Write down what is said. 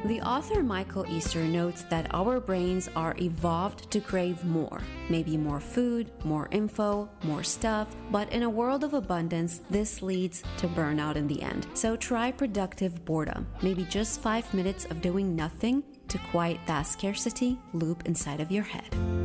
The author Michael Easter notes that our brains are evolved to crave more, maybe more food, more info, more stuff, but in a world of abundance, this leads to burnout in the end. So try productive boredom, maybe just 5 minutes of doing nothing to quiet that scarcity loop inside of your head.